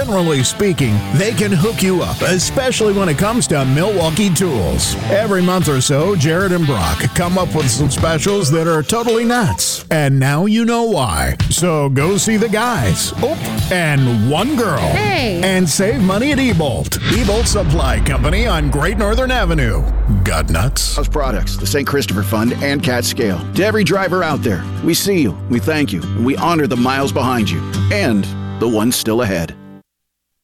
generally speaking, they can hook you up, especially when it comes to Milwaukee tools. Every month or so, Jared and Brock come up with some specials that are totally nuts. And now you know why. So go see the guys. Oh, and one girl. Hey. And save money at Ebolt. Ebolt Supply Company on Great Northern Avenue. Got nuts? House Products, the St. Christopher Fund, and Cat Scale. To every driver out there, we see you, we thank you, and we honor the miles behind you, and the ones still ahead.